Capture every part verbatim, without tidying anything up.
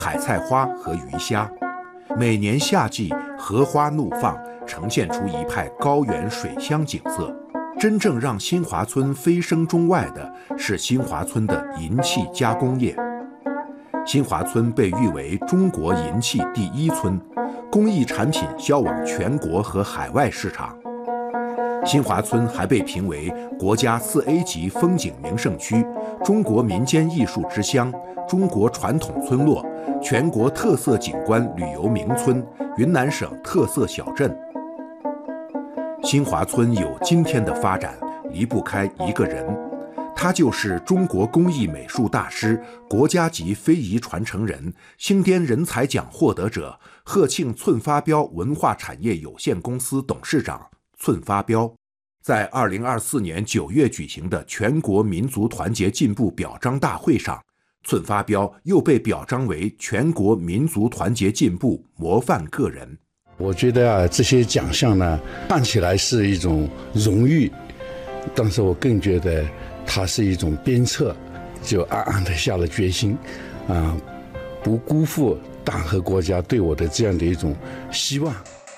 海菜花和鱼虾。每年夏季荷花怒放，呈现出一派高原水乡景色。真正让新华村飞升中外的是新华村的银器加工业。新华村被誉为中国银器第一村，工艺产品销往全国和海外市场。新华村还被评为国家四 A 级风景名胜区、中国民间艺术之乡、中国传统村落、全国特色景观旅游名村、云南省特色小镇。新华村有今天的发展，离不开一个人，他就是中国工艺美术大师、国家级非遗传承人、星滇人才奖获得者、鹤庆寸发标文化产业有限公司董事长寸发标。在二零二四年九月举行的全国民族团结进步表彰大会上，寸发标又被表彰为全国民族团结进步模范个人。 我觉得啊，这些奖项呢，看起来是一种荣誉，但是我更觉得它是一种鞭策，就暗暗地下了决心，啊，不辜负党和国家对我的这样的一种希望。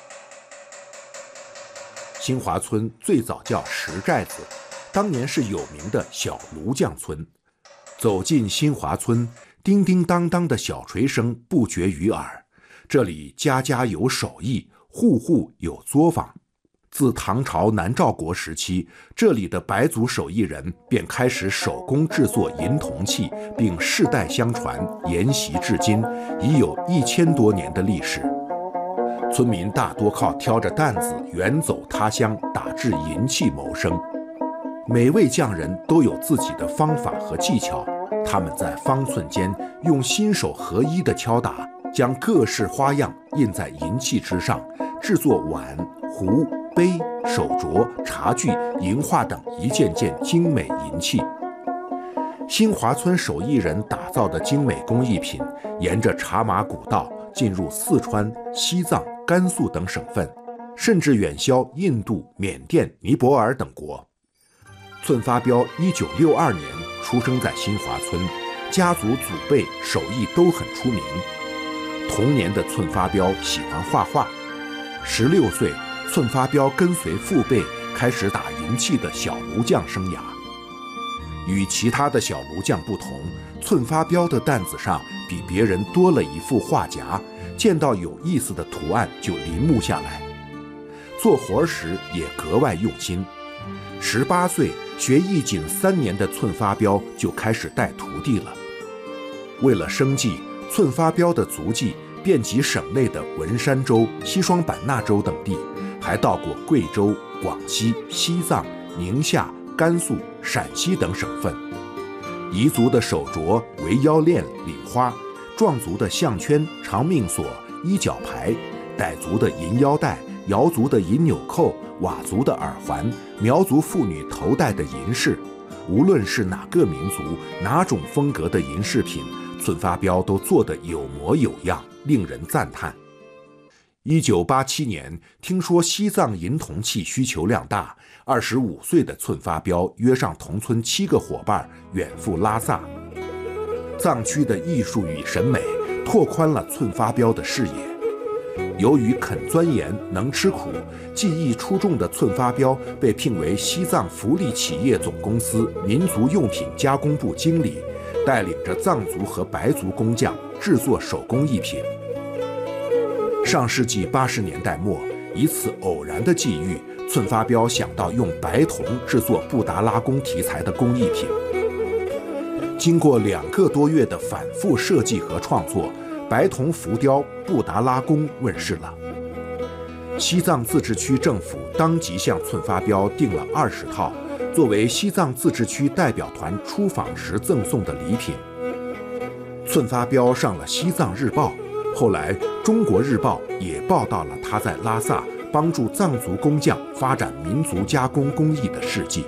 新华村最早叫石寨子，当年是有名的小炉匠村。走进新华村，叮叮当当的小锤声不绝于耳。这里家家有手艺，户户有作坊。自唐朝南诏国时期，这里的白族手艺人便开始手工制作银铜器，并世代相传，沿袭至今，已有一千多年的历史。村民大多靠挑着担子远走他乡，打制银器谋生。每位匠人都有自己的方法和技巧，他们在方寸间用心手合一的敲打，将各式花样印在银器之上，制作碗、壶、杯、手镯、茶具、银画等一件件精美银器。新华村手艺人打造的精美工艺品，沿着茶马古道进入四川、西藏、甘肃等省份，甚至远销印度、缅甸、尼泊尔等国。寸发标一九六二年出生在新华村，家族祖辈手艺都很出名。童年的寸发标喜欢画画，十六岁，寸发标跟随父辈开始打银器的小炉匠生涯。与其他的小炉匠不同，寸发标的担子上比别人多了一副画夹，见到有意思的图案就临摹下来。做活时也格外用心。十八岁，学艺仅三年的寸发标就开始带徒弟了。为了生计，寸发标的足迹遍及省内的文山州、西双版纳州等地，还到过贵州、广西、西藏、宁夏、甘肃、陕西等省份。彝族的手镯、围腰链、领花，壮族的项圈、长命锁、衣角牌，傣族的银腰带，瑶族的银纽扣，佤族的耳环，苗族妇女头戴的银饰。无论是哪个民族、哪种风格的银饰品，寸发标都做得有模有样，令人赞叹。一九八七年，听说西藏银铜器需求量大，二十五岁的寸发标约上同村七个伙伴远赴拉萨。藏区的艺术与审美拓宽了寸发标的视野。由于肯钻研、能吃苦，技艺出众的寸发标被聘为西藏福利企业总公司民族用品加工部经理，带领着藏族和白族工匠制作手工艺品。上世纪八十年代末，一次偶然的际遇，寸发标想到用白铜制作布达拉宫题材的工艺品。经过两个多月的反复设计和创作，白铜浮雕布达拉宫问世了。西藏自治区政府当即向寸发标订了二十套，作为西藏自治区代表团出访时赠送的礼品。寸发标上了西藏日报，后来中国日报也报道了他在拉萨帮助藏族工匠发展民族加工工艺的事迹。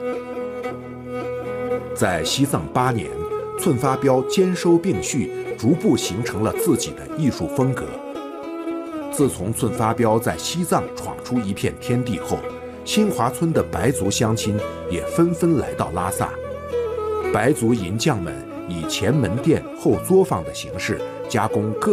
在西藏八年，寸发标兼收并蓄，逐步形成了自己的艺术风格。自从寸发标在西藏闯出一片天地后，新华村的白族乡亲也纷纷来到拉萨。白族银匠们以前门店后作坊的形式加工各